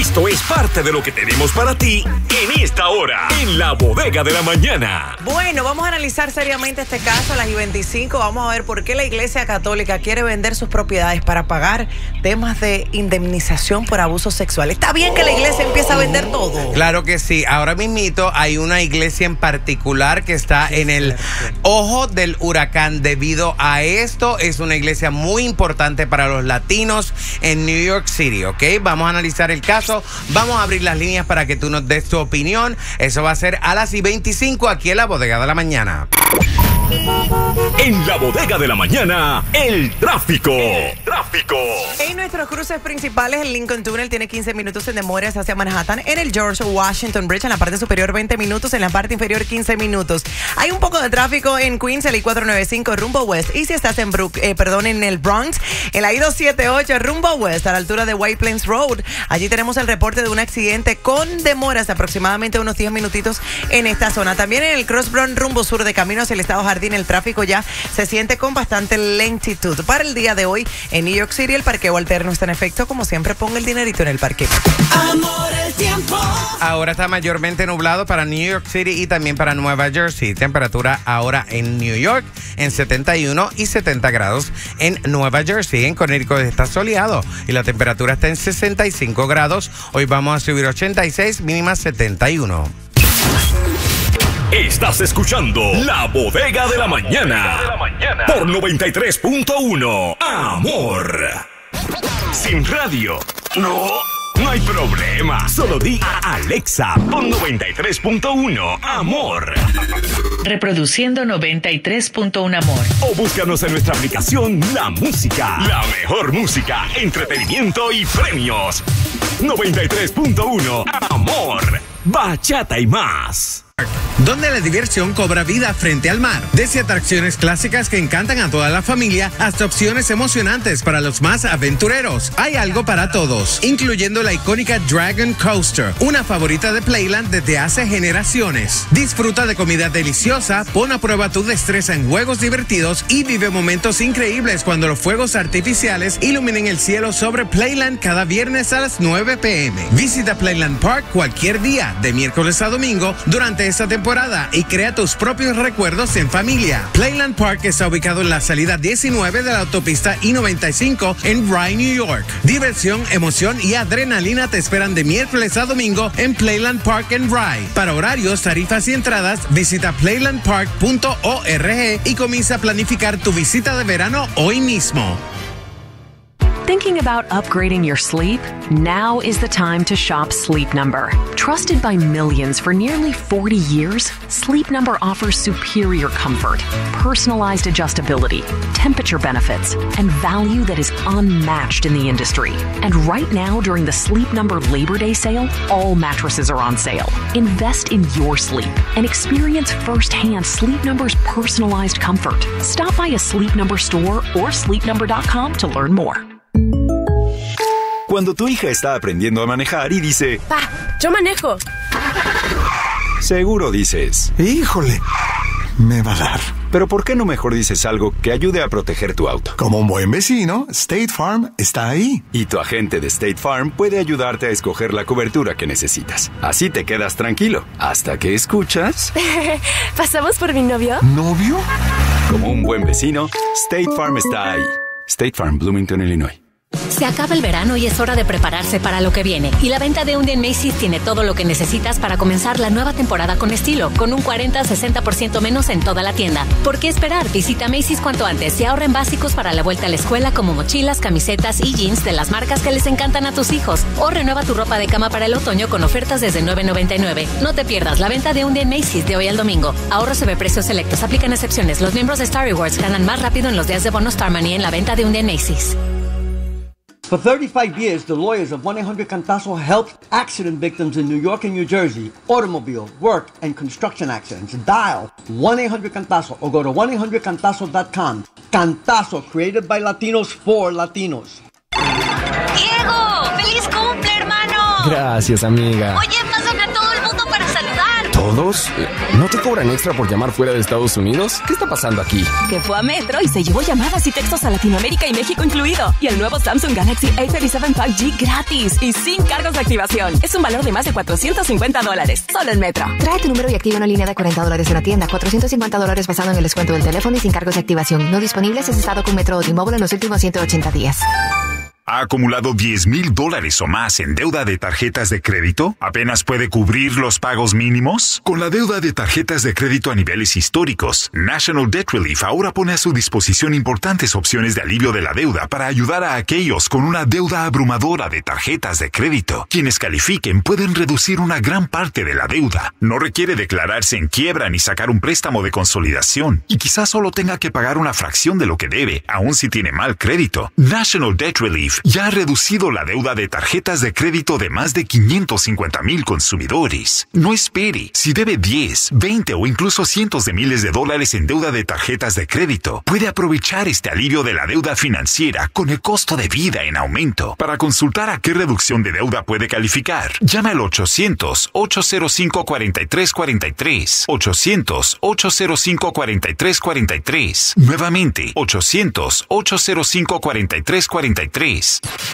Esto es parte de lo que tenemos para ti en esta hora, en la Bodega de la Mañana. Bueno, vamos a analizar seriamente este caso a las 25. Vamos a ver por qué la Iglesia Católica quiere vender sus propiedades para pagar temas de indemnización por abuso sexual. ¿Está bien que la Iglesia empiece a vender todo? Claro que sí. Ahora mismito hay una iglesia en particular que está en el ojo del huracán. Debido a esto, es una iglesia muy importante para los latinos en New York City, ¿ok? Vamos a analizar el caso. Vamos a abrir las líneas para que tú nos des tu opinión. Eso va a ser a las 25 aquí en la Bodega de la Mañana. En la Bodega de la Mañana, el tráfico. En nuestros cruces principales, el Lincoln Tunnel tiene 15 minutos en demora hacia Manhattan. En el George Washington Bridge, en la parte superior 20 minutos, en la parte inferior 15 minutos. Hay un poco de tráfico en Queens, el I-495 rumbo west. Y si estás en en el Bronx, el I-278 rumbo west, a la altura de White Plains Road. Allí tenemos el reporte de un accidente con demoras de aproximadamente unos 10 minutitos en esta zona. También en el Cross Brown rumbo sur de camino hacia el Estado Jardín, el tráfico ya se siente con bastante lentitud. Para el día de hoy, en New York City, el parqueo alterno está en efecto. Como siempre, ponga el dinerito en el parqueo. Amor, el tiempo. Ahora está mayormente nublado para New York City y también para Nueva Jersey. Temperatura ahora en New York en 71 y 70 grados. En Nueva Jersey, en Connecticut, está soleado y la temperatura está en 65 grados. Hoy vamos a subir 86, mínima 71. Estás escuchando La Bodega de la Mañana por 93.1 Amor. Sin radio, no hay problema. Solo di a Alexa, pon 93.1 Amor. Reproduciendo 93.1 Amor. O búscanos en nuestra aplicación La Música. La mejor música, entretenimiento y premios. 93.1 Amor. Bachata y más. Donde la diversión cobra vida frente al mar. Desde atracciones clásicas que encantan a toda la familia hasta opciones emocionantes para los más aventureros. Hay algo para todos, incluyendo la icónica Dragon Coaster, una favorita de Playland desde hace generaciones. Disfruta de comida deliciosa, pon a prueba tu destreza en juegos divertidos y vive momentos increíbles cuando los fuegos artificiales iluminen el cielo sobre Playland cada viernes a las 9 p.m. Visita Playland Park cualquier día, de miércoles a domingo, durante esta temporada y crea tus propios recuerdos en familia. Playland Park está ubicado en la salida 19 de la autopista I-95 en Rye, New York. Diversión, emoción y adrenalina te esperan de miércoles a domingo en Playland Park en Rye. Para horarios, tarifas y entradas, visita playlandpark.org y comienza a planificar tu visita de verano hoy mismo. Thinking about upgrading your sleep? Now is the time to shop Sleep Number. Trusted by millions for nearly 40 years, Sleep Number offers superior comfort, personalized adjustability, temperature benefits, and value that is unmatched in the industry. And right now, during the Sleep Number Labor Day sale, all mattresses are on sale. Invest in your sleep and experience firsthand Sleep Number's personalized comfort. Stop by a Sleep Number store or sleepnumber.com to learn more. Cuando tu hija está aprendiendo a manejar y dice, ¡Pa! ¡Yo manejo! Seguro dices, ¡híjole! Me va a dar. Pero ¿por qué no mejor dices algo que ayude a proteger tu auto? Como un buen vecino, State Farm está ahí. Y tu agente de State Farm puede ayudarte a escoger la cobertura que necesitas. Así te quedas tranquilo, hasta que escuchas... ¿Pasamos por mi novio? ¿Novio? Como un buen vecino, State Farm está ahí. State Farm, Bloomington, Illinois. Se acaba el verano y es hora de prepararse para lo que viene. Y la venta de un día en Macy's tiene todo lo que necesitas para comenzar la nueva temporada con estilo, con un 40-60% menos en toda la tienda. ¿Por qué esperar? Visita Macy's cuanto antes y ahorra en básicos para la vuelta a la escuela como mochilas, camisetas y jeans de las marcas que les encantan a tus hijos. O renueva tu ropa de cama para el otoño con ofertas desde $9.99. No te pierdas la venta de un día en Macy's de hoy al domingo. Ahorros sobre precios selectos. Aplican excepciones. Los miembros de Star Rewards ganan más rápido en los días de bono Star Money en la venta de un día en Macy's. For 35 years, the lawyers of 1-800-CANTASO helped accident victims in New York and New Jersey, automobile, work, and construction accidents. Dial 1-800-CANTASO or go to 1-800-CANTASO.com. Cantazo, created by Latinos for Latinos. ¡Diego! ¡Feliz cumple, hermano! Gracias, amiga. Oye, pasan a todo el mundo para saludar. ¿Todos? ¿No te cobran extra por llamar fuera de Estados Unidos? ¿Qué está pasando aquí? Que fue a Metro y se llevó llamadas y textos a Latinoamérica y México incluido. Y el nuevo Samsung Galaxy A37 5G gratis y sin cargos de activación. Es un valor de más de $450. Solo en Metro. Trae tu número y activa una línea de $40 en la tienda. $450 basado en el descuento del teléfono y sin cargos de activación. No disponible si has estado con Metro o T-Mobile en los últimos 180 días. ¿Ha acumulado $10,000 o más en deuda de tarjetas de crédito? ¿Apenas puede cubrir los pagos mínimos? Con la deuda de tarjetas de crédito a niveles históricos, National Debt Relief ahora pone a su disposición importantes opciones de alivio de la deuda para ayudar a aquellos con una deuda abrumadora de tarjetas de crédito. Quienes califiquen pueden reducir una gran parte de la deuda. No requiere declararse en quiebra ni sacar un préstamo de consolidación. Y quizás solo tenga que pagar una fracción de lo que debe, aun si tiene mal crédito. National Debt Relief ya ha reducido la deuda de tarjetas de crédito de más de 550,000 consumidores. No espere. Si debe 10, 20 o incluso cientos de miles de dólares en deuda de tarjetas de crédito, puede aprovechar este alivio de la deuda financiera con el costo de vida en aumento. Para consultar a qué reducción de deuda puede calificar, llame al 800-805-4343. 800-805-4343. Nuevamente, 800-805-4343.